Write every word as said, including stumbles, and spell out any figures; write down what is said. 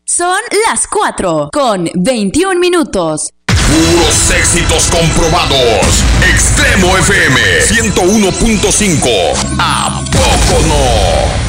Son las cuatro con veintiún minutos. Puros éxitos comprobados. Extremo F M ciento uno punto cinco. ¿A poco no?